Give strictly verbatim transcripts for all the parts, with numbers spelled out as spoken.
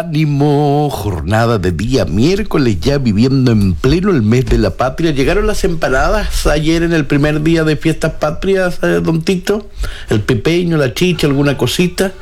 Ánimo, jornada de día miércoles, ya viviendo en pleno el mes de la patria. Llegaron las empanadas ayer en el primer día de fiestas patrias, eh, don Tito. El pepeño, la chicha, alguna cosita.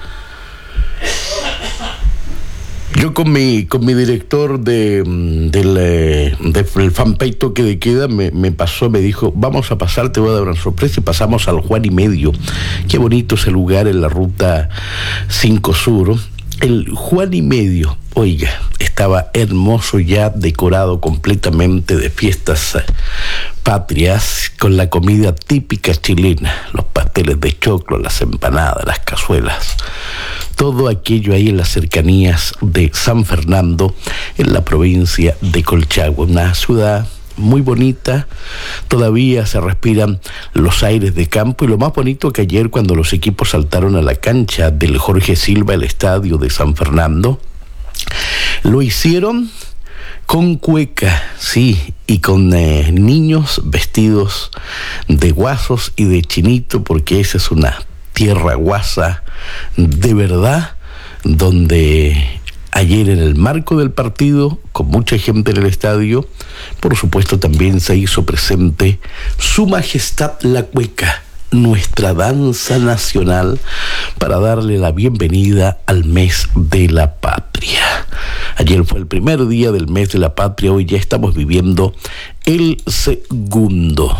Yo con mi con mi director de, del, de, del fanpage Toque de Queda me, me pasó, me dijo, vamos a pasar, te voy a dar una sorpresa, y pasamos al Juan y Medio. Qué bonito ese lugar en la ruta cinco Sur. El Juan y Medio, oiga, estaba hermoso, ya decorado completamente de fiestas patrias, con la comida típica chilena, los pasteles de choclo, las empanadas, las cazuelas, todo aquello ahí en las cercanías de San Fernando, en la provincia de Colchagua, una ciudad muy bonita. Todavía se respiran los aires de campo, y lo más bonito que ayer, cuando los equipos saltaron a la cancha del Jorge Silva, el estadio de San Fernando, lo hicieron con cueca, sí, y con eh, niños vestidos de guasos y de chinito, porque esa es una tierra guasa de verdad, donde ayer, en el marco del partido, con mucha gente en el estadio, por supuesto también se hizo presente Su Majestad la Cueca, nuestra danza nacional, para darle la bienvenida al mes de la patria. Ayer fue el primer día del mes de la patria, hoy ya estamos viviendo el segundo.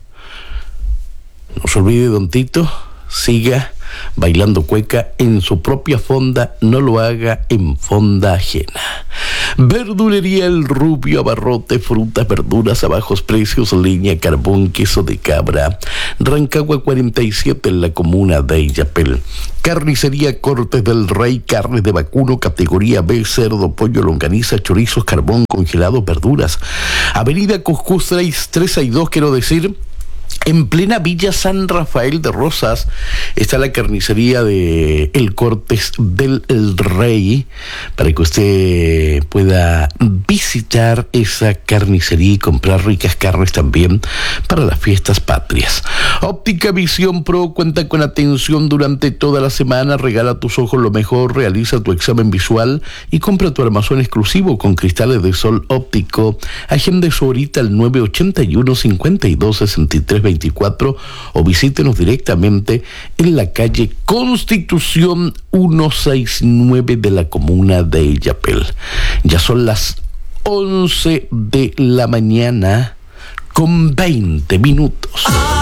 No se olvide, don Tito, siga bailando cueca en su propia fonda, no lo haga en fonda ajena. Verdulería El Rubio, abarrote, frutas, verduras a bajos precios, leña, carbón, queso de cabra. Rancagua cuarenta y siete, en la comuna de Illapel. Carnicería Cortes del Rey, carnes de vacuno, categoría B, cerdo, pollo, longaniza, chorizos, carbón, congelados, verduras. Avenida Cuscús trescientos sesenta y dos, quiero decir, en plena Villa San Rafael de Rosas, está la carnicería de El Cortes del El Rey, para que usted pueda visitar esa carnicería y comprar ricas carnes también para las fiestas patrias. Óptica Visión Pro cuenta con atención durante toda la semana. Regala a tus ojos lo mejor, realiza tu examen visual y compra tu armazón exclusivo con cristales de sol óptico. Agende su horita al nueve ochenta y uno, cincuenta y dos, sesenta y tres veinticuatro o visítenos directamente en la calle Constitución ciento sesenta y nueve de la comuna de Illapel. Ya son las once de la mañana con veinte minutos.